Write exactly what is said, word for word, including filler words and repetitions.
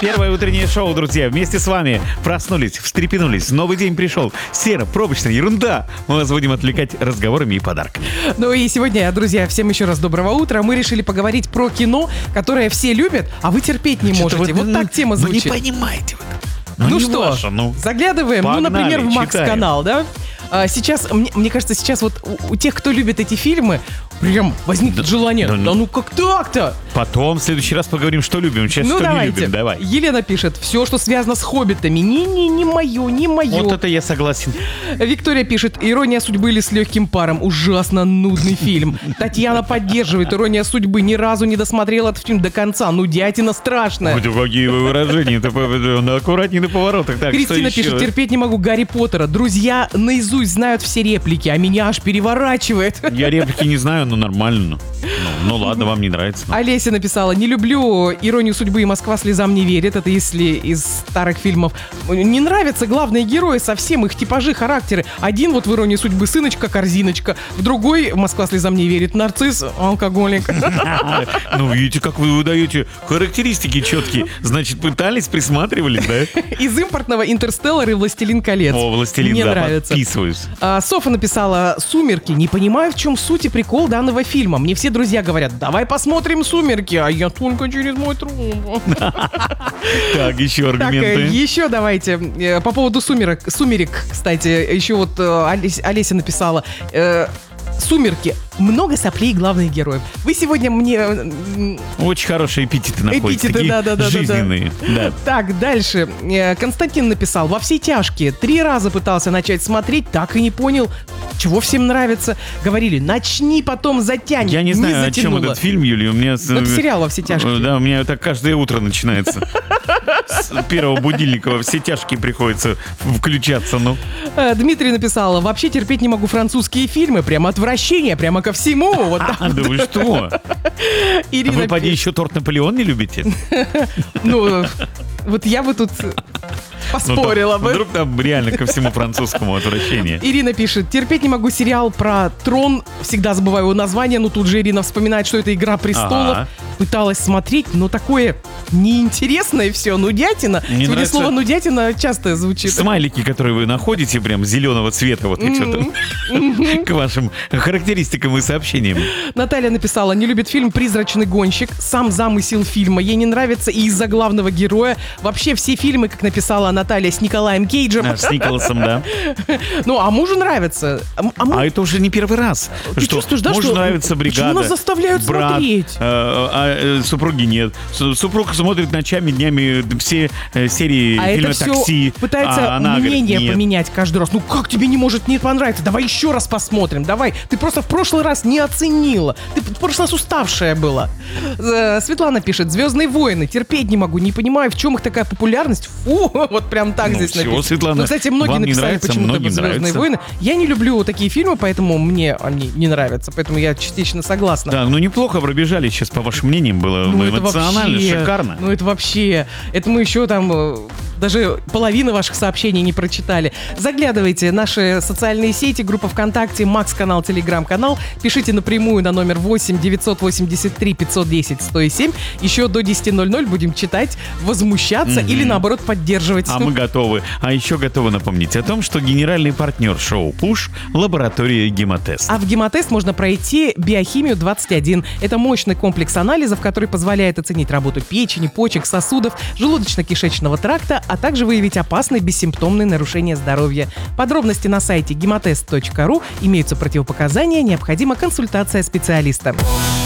Первое утреннее шоу, друзья. Вместе с вами проснулись, встрепенулись. Новый день пришел. Сера, пробочная ерунда. Мы вас будем отвлекать разговорами и подарками. Ну и сегодня, друзья, всем еще раз доброго утра. Мы решили поговорить про кино, которое все любят, а вы терпеть не Что-то можете. вы, Вот так тема звучит. Вы не понимаете вы. Ну, Ну не что, ваше, ну. заглядываем, Погнали, ну, например, в Макс-канал, да? А, сейчас, мне, мне кажется, сейчас вот у, у тех, кто любит эти фильмы, прям возникнет Да, желание. да, Да, ну как так-то? Потом в следующий раз поговорим, что любим. Сейчас Ну что давайте. не любим. Давай. Елена пишет, все, что связано с хоббитами, не-не, не мое, не мое. Вот это я согласен. Виктория пишет, «Ирония судьбы» или «С легким паром». Ужасно нудный фильм. Татьяна поддерживает, «Ирония судьбы». Ни разу не досмотрела этот фильм до конца. Нудятина страшная. Ой, да какие вы выражения. Ну, аккуратнее на поворотах. Так, Кристина что еще? пишет, терпеть не могу Гарри Поттера. Друзья наизусть знают все реплики, а меня аж переворачивает. Я реплики не знаю, но нормально. Ну, ну ладно, вам не нравится. Ну. Олеся написала, не люблю «Иронию судьбы» и «Москва слезам не верит». Это если из старых фильмов. Не нравятся главные герои совсем, их типажи, характеры. Один вот в «Иронии судьбы» сыночка, корзиночка. В другой «Москва слезам не верит» нарцисс, алкоголик. Ну, видите, как вы выдаете характеристики четкие. Значит, пытались, присматривались, да? Из импортного «Интерстеллар» и «Властелин колец». О, «Властелин», Мне да, нравится. подписываюсь. А, Софа написала «Сумерки». Не понимаю, в чем суть и прикол данного фильма. Мне все друзья говорят, давай посмотрим «Сумерки», а я только через мой труп. Так, еще Так, аргументы. э, еще давайте. Э, По поводу «Сумерек», «Сумерек», кстати, еще вот э, Олесь- Олеся написала. э, «Сумерки». Много соплей главных героев. Вы сегодня мне... м, Очень хорошие эпитеты находятся. Эпитеты, такие да-да-да-да-да. жизненные. Да. Так, дальше. Э, Константин написал, «Во все тяжкие». Три раза пытался начать смотреть, так и не понял, чего всем нравится. Говорили, начни, потом затянь. Я не знаю, о чем затянуло. этот фильм, Юлия. У меня... с- Ну, это сериал «Во все тяжкие». Да, у меня так каждое утро начинается. С первого будильника во все тяжкие приходится включаться. Ну, Э, Дмитрий написала, вообще терпеть не могу французские фильмы, прям отвращение, прямо ко всему. Вот так. а, да вы что? А Ирина, вы, поди, пи- еще торт Наполеон не любите? ну, вот я бы тут Ну, поспорила там, бы. Вдруг там реально ко всему французскому отвращение. Ирина пишет, терпеть не могу сериал про трон, всегда забываю его название, но тут же Ирина вспоминает, что это «Игра престолов». Ага. Пыталась смотреть, но такое неинтересное все, нудятина. Мне Сегодня нравится- слово «нудятина» часто звучит. Смайлики, которые вы находите, прям зеленого цвета, вот и что там, к вашим характеристикам и сообщениям. Наталья написала, не любит фильм «Призрачный гонщик», сам замысел фильма, ей не нравится и из-за главного героя. Вообще все фильмы, как написала Наталья, с Николаем Кейджем. Наш с Николасом, да. Ну, а мужу нравится. А, а мы- А это уже не первый раз. Ты что чувствуешь, да, мужу что- нравится почему бригада. нас заставляют брат, смотреть? э, а э, супруги нет. С- Супруг смотрит ночами, днями все э, серии А фильма это все «Такси». пытается а она говорит, мнение нет. поменять каждый раз. Ну как тебе не может не понравиться? Давай еще раз посмотрим. Давай. Ты просто в прошлый раз не оценила. Ты в прошлый раз уставшая была. Э, Светлана пишет, «Звездные войны». Терпеть не могу. Не понимаю, в чем их такая популярность. Фу, вот прям так Ну здесь всё, написано. Светлана, Ну, кстати, многие вам не написали нравится, почему-то многим «Звездные нравится». войны». Я не люблю такие фильмы, поэтому мне они не нравятся. Поэтому я частично согласна. Да, ну неплохо пробежали сейчас, по вашим мнениям, было Ну, это эмоционально, вообще, шикарно. Ну это вообще, это мы еще там э, даже половины ваших сообщений не прочитали. Заглядывайте в наши социальные сети, группа ВКонтакте, Макс-канал, Телеграм-канал. Пишите напрямую на номер восемь девятьсот восемьдесят три пятьсот десять сто семь. Еще до десяти ноль-ноль будем читать, возмущаться Мгм. или наоборот поддерживать. А мы готовы. А еще готовы напомнить о том, что генеральный партнер шоу «Пуш» — лаборатория «Гемотест». А в гемотест можно пройти биохимию двадцать один. Это мощный комплекс анализов, который позволяет оценить работу печени, почек, сосудов, желудочно-кишечного тракта, а также выявить опасные бессимптомные нарушения здоровья. Подробности на сайте гемотест точка ру. Имеются противопоказания, необходима консультация специалиста.